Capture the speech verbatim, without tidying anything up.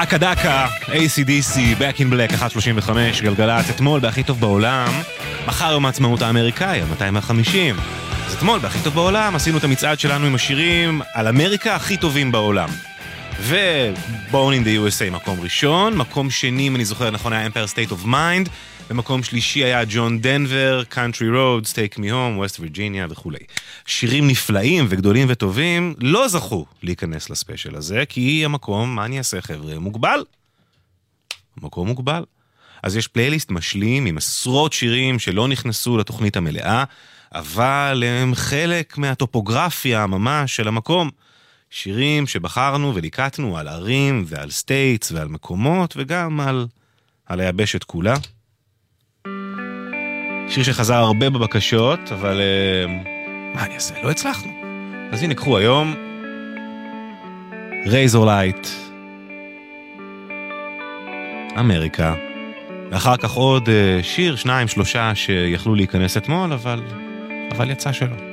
אקדקה, איי סי די סי, Back in Black, אחת שלושים וחמש, גלגלת, אתמול בהכי טוב בעולם, מחר יום העצמאות האמריקאי, מאתיים וחמישים. אז אתמול בהכי טוב בעולם עשינו את המצעד שלנו עם השירים על אמריקה הכי טובים בעולם. ו-Born in the יו אס איי מקום ראשון, מקום שני, אם אני זוכר נכון, היה Empire State of Mind, במקום שלישי היה ג'ון דנבר, Country Roads, Take Me Home, West Virginia וכו'. שירים נפלאים וגדולים וטובים לא זכו להיכנס לספיישל הזה, כי המקום, מה אני אעשה חבר'ה, מוגבל. המקום מוגבל. אז יש פלייליסט משלים עם עשרות שירים שלא נכנסו לתוכנית המלאה, אבל הם חלק מהטופוגרפיה ממש של המקום. שירים שבחרנו וליקטנו על ערים ועל סטייטס ועל מקומות וגם על, על היבשת כולה. שיר שחזר הרבה בבקשות, אבל מה אני אעשה? לא הצלחנו. אז הנה, קחו היום רייזור לייט, אמריקה, ואחר כך עוד שיר, שניים, שלושה שיכלו להיכנס אתמול, אבל, אבל יצא שלא.